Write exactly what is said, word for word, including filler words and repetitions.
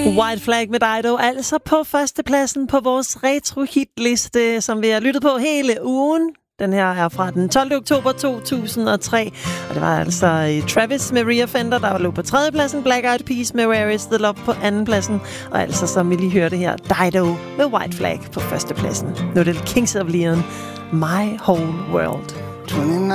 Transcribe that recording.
White Flag med Dido, altså på førstepladsen på vores retro-hitliste, som vi har lyttet på hele ugen. Den her er fra den tolvte oktober to tusind og tre, og det var altså Travis med Rhea Fender, der lå på tredjepladsen, Black Eyed Peas med Where Is The Love på andenpladsen, og altså, som vi lige hørte her, Dido med White Flag på førstepladsen. Nu er det Kings of Leon, My Whole World.